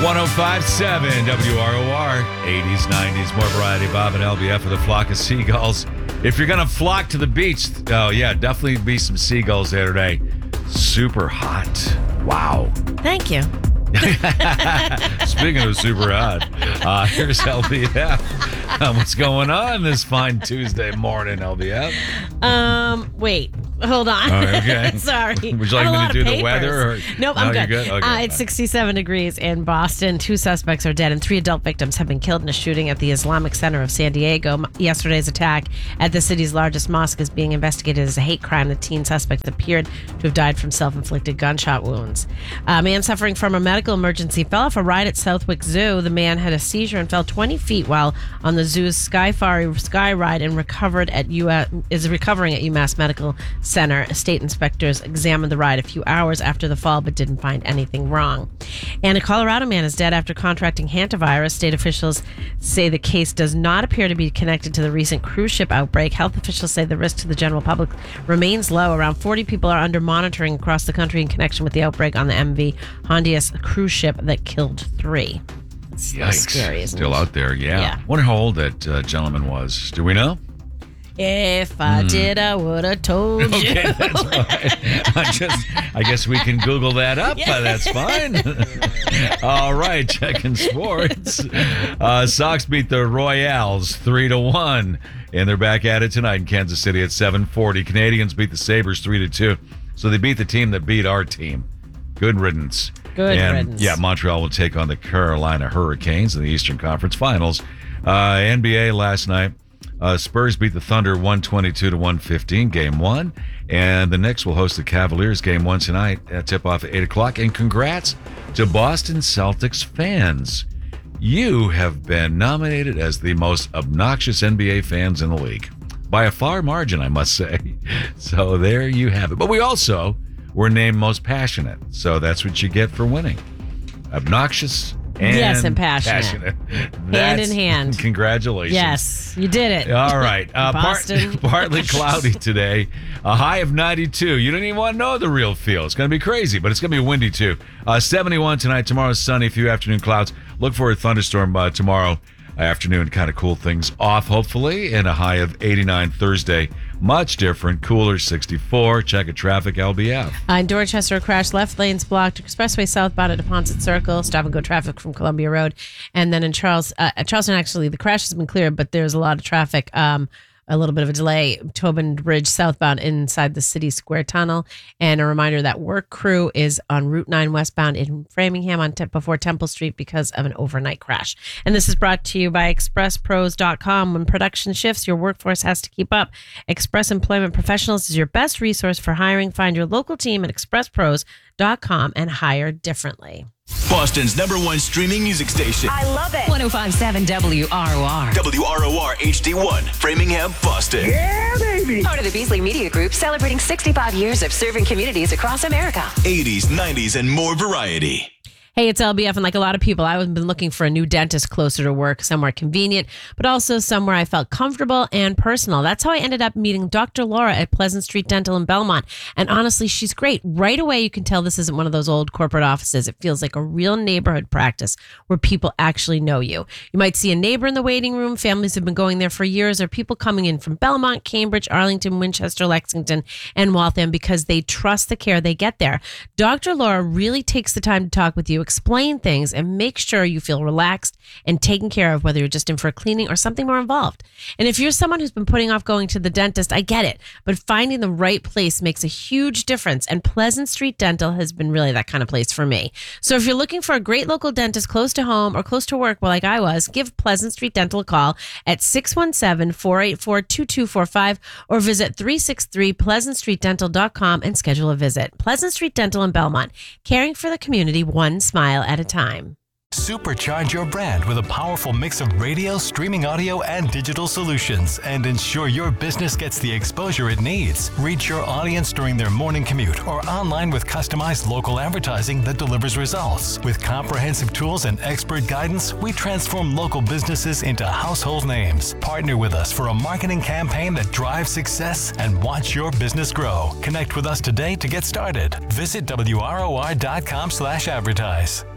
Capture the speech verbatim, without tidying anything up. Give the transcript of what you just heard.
one oh five point seven W R O R, eighties, nineties, more variety. Bob and L B F with a flock of seagulls. If you're going to flock to the beach, oh yeah, definitely be some seagulls there today. Super hot. Wow. Thank you. Speaking of super hot, uh, here's L B F. Uh, what's going on this fine Tuesday morning, L B F? Um, wait. Hold on. Oh, okay. Sorry. Would you like me to do the weather? Or... Nope, I'm no, good. good? Okay, uh, it's sixty-seven degrees in Boston. Two suspects are dead and three adult victims have been killed in a shooting at the Islamic Center of San Diego. Yesterday's attack at the city's largest mosque is being investigated as a hate crime. The teen suspect appeared to have died from self-inflicted gunshot wounds. A man suffering from a medical emergency fell off a ride at Southwick Zoo. The man had a seizure and fell twenty feet while on the zoo's Skyfari Sky Ride and recovered at U S is recovering at UMass Medical Center. State inspectors examined the ride a few hours after the fall but didn't find anything wrong. And a Colorado man is dead after contracting hantavirus. State officials say the case does not appear to be connected to the recent cruise ship outbreak. Health officials say the risk to the general public remains low. Around forty people are under monitoring across the country in connection with the outbreak on the M V Hondias cruise ship that killed three. It's Yikes. Scary, isn't Still it? out there, yeah. Yeah. Wonder how old that uh, gentleman was. Do we know? If I mm. did, I would have told you. Okay, that's fine. I just, I guess we can Google that up. Yeah. Uh, that's fine. All right, checking sports. Uh, Sox beat the Royals three to one, and they're back at it tonight in Kansas City at seven forty. Canadians beat the Sabres three to two, so they beat the team that beat our team. Good riddance. Good and, riddance. Yeah, Montreal will take on the Carolina Hurricanes in the Eastern Conference Finals. Uh, N B A last night. Uh, Spurs beat the Thunder one twenty-two to one fifteen, game one. And the Knicks will host the Cavaliers game one tonight at tip-off at eight o'clock. And congrats to Boston Celtics fans. You have been nominated as the most obnoxious N B A fans in the league. By a far margin, I must say. So there you have it. But we also were named most passionate. So that's what you get for winning. Obnoxious and yes, and passionate. passionate. Hand in hand. Congratulations. Yes, you did it. All right. Uh, Boston. Part, partly cloudy today. A high of ninety-two. You don't even want to know the real feel. It's going to be crazy, but it's going to be windy too. Uh, seventy-one tonight. Tomorrow's sunny. A few afternoon clouds. Look for a thunderstorm uh, tomorrow afternoon. Kind of cool things off, hopefully. And a high of eighty-nine Thursday. Much different. Cooler, sixty-four. Check a traffic L B F. Uh, in Dorchester, a crash. Left lanes blocked. Expressway southbound at Deposit Circle. Stop and go traffic from Columbia Road. And then in Charles, uh, at Charleston, actually, the crash has been cleared, but there's a lot of traffic. Um, a little bit of a delay. Tobin Bridge southbound inside the City Square Tunnel. And a reminder that work crew is on Route nine westbound in Framingham on te- before Temple Street because of an overnight crash. And this is brought to you by express pros dot com. When production shifts, your workforce has to keep up. Express Employment Professionals is your best resource for hiring. Find your local team at express pros dot com and hire differently. Boston's number one streaming music station. I love it. one oh five point seven W R O R. W R O R H D one, Framingham, Boston. Yeah, baby. Part of the Beasley Media Group, celebrating sixty-five years of serving communities across America. eighties, nineties, and more variety. Hey, it's L B F, and like a lot of people, I've been looking for a new dentist closer to work, somewhere convenient, but also somewhere I felt comfortable and personal. That's how I ended up meeting Doctor Laura at Pleasant Street Dental in Belmont. And honestly, she's great. Right away, you can tell this isn't one of those old corporate offices. It feels like a real neighborhood practice where people actually know you. You might see a neighbor in the waiting room. Families have been going there for years, or people coming in from Belmont, Cambridge, Arlington, Winchester, Lexington, and Waltham because they trust the care they get there. Doctor Laura really takes the time to talk with you, explain things, and make sure you feel relaxed and taken care of, whether you're just in for a cleaning or something more involved. And if you're someone who's been putting off going to the dentist, I get it, but finding the right place makes a huge difference, and Pleasant Street Dental has been really that kind of place for me. So if you're looking for a great local dentist close to home or close to work, well, like I was, give Pleasant Street Dental a call at six one seven, four eight four, two two four five or visit three sixty-three pleasant street dental dot com and schedule a visit. Pleasant Street Dental in Belmont, caring for the community one smile at a time. Supercharge your brand with a powerful mix of radio, streaming audio, and digital solutions, and ensure your business gets the exposure it needs. Reach your audience during their morning commute or online with customized local advertising that delivers results. With comprehensive tools and expert guidance, we transform local businesses into household names. Partner with us for a marketing campaign that drives success and watch your business grow. Connect with us today to get started. Visit W R O R dot com slash advertise.